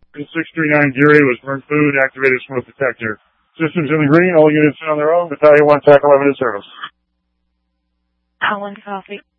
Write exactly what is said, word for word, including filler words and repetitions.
six three nine Geary was burnt food, activated smoke detector. Systems in the green, all units on their own. Battalion one, T A C eleven in service. Allen, copy.